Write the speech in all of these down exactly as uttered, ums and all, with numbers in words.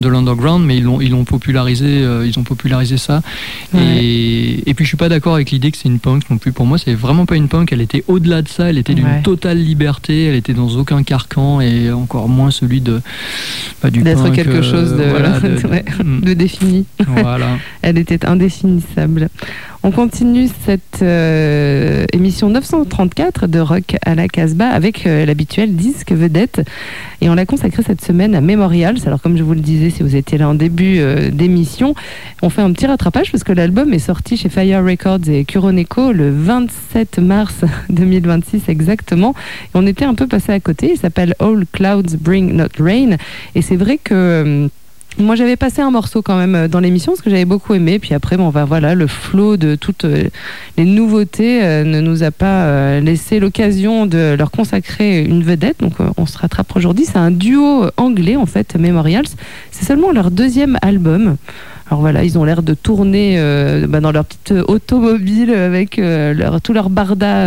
de l'underground, mais ils l'ont ils l'ont popularisé euh, ils ont popularisé ça. Ouais. et et puis je suis pas d'accord avec l'idée que c'est une punk non plus. Pour moi, c'est vraiment pas une punk. Elle était au-delà de ça. Elle était d'une ouais. totale liberté. Elle était dans aucun carcan, et encore moins celui de bah, du d'être punk, quelque euh, chose de, voilà, de, ouais, de défini. Voilà. Elle était indéfinissable. On continue cette euh, émission neuf cent trente-quatre de Rock à la Casbah avec euh, l'habituel disque vedette, et on l'a consacré cette semaine à Memorials. Alors comme je vous le disais, si vous étiez là en début euh, d'émission, on fait un petit rattrapage parce que l'album est sorti chez Fire Records et Kuroneko le vingt-sept mars deux mille vingt-six exactement, et on était un peu passé à côté. Il s'appelle All Clouds Bring Not Rain, et c'est vrai que euh, moi j'avais passé un morceau quand même dans l'émission parce que j'avais beaucoup aimé, puis après bon bah voilà, le flot de toutes les nouveautés euh, ne nous a pas euh, laissé l'occasion de leur consacrer une vedette, donc euh, on se rattrape aujourd'hui. C'est un duo anglais en fait, Memorials. C'est seulement leur deuxième album. Alors voilà, ils ont l'air de tourner euh, bah, dans leur petite automobile avec euh, leur, tout leur barda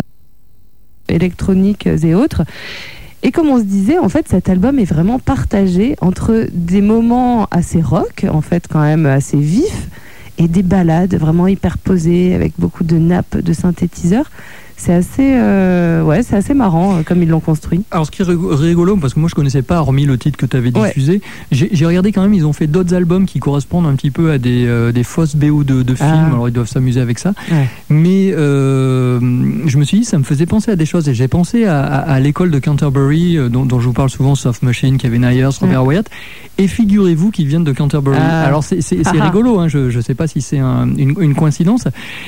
électroniques et autres. Et comme on se disait, en fait, cet album est vraiment partagé entre des moments assez rock, en fait, quand même assez vifs, et des ballades vraiment hyper posées, avec beaucoup de nappes, de synthétiseurs. C'est assez, euh, ouais, c'est assez marrant euh, comme ils l'ont construit. Alors ce qui est rigolo, parce que moi je connaissais pas, hormis le titre que tu avais diffusé, ouais. j'ai, j'ai regardé quand même, ils ont fait d'autres albums qui correspondent un petit peu à des, euh, des fausses B O de, de films, ah. alors ils doivent s'amuser avec ça. Ouais. Mais euh, je me suis dit, ça me faisait penser à des choses, et j'ai pensé à, à, à l'école de Canterbury, euh, dont, dont je vous parle souvent, Soft Machine, Kevin Ayers, Robert ouais. Wyatt, et figurez-vous qu'ils viennent de Canterbury. Ah. Alors c'est, c'est, c'est rigolo, hein, je, je sais pas si c'est un, une, une coïncidence,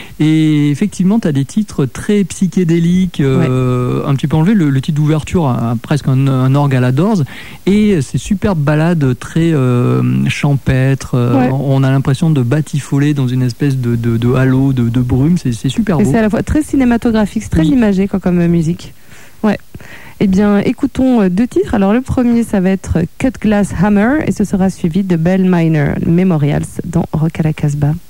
et effectivement tu as des titres très psychédélique, euh, ouais. un petit peu enlevé. Le, le titre d'ouverture a, a presque un, un orgue à la Doors, et ces superbes ballades très euh, champêtres. Euh, ouais. On a l'impression de batifoler dans une espèce de, de, de halo, de, de brume. C'est, c'est super beau. Et c'est à la fois très cinématographique, c'est très oui. imagé quoi, comme musique. Ouais. Eh bien, écoutons deux titres. Alors, le premier, ça va être Cut Glass Hammer, et ce sera suivi de Bell Minor Memorials dans Rock à la Casbah.